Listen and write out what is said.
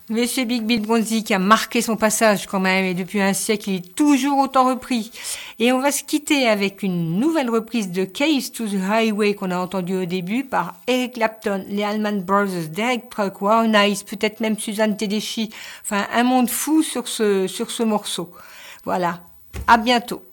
Monsieur Big Bill Bronzy qui a marqué son passage quand même et depuis un siècle il est toujours autant repris. Et on va se quitter avec une nouvelle reprise de Case to the Highway qu'on a entendu au début par Eric Clapton, les Allman Brothers, Derek Truck, Warren Hayes, peut-être même Suzanne Tedeschi. Enfin un monde fou sur ce morceau. Voilà, à bientôt.